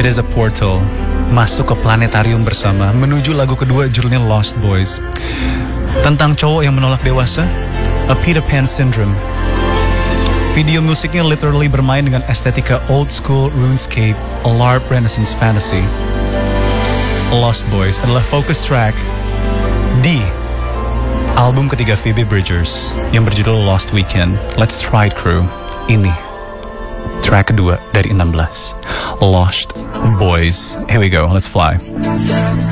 It is a portal, masuk ke planetarium bersama, menuju lagu kedua judulnya Lost Boys. Tentang cowok yang menolak dewasa, a Peter Pan syndrome. Video musiknya literally bermain dengan estetika old school RuneScape, a LARP Renaissance fantasy. Lost Boys adalah focus track di album ketiga Phoebe Bridgers yang berjudul Lost Weekend. Let's try it, crew. Ini track kedua dari 16, Lost Boys. Here we go, let's fly.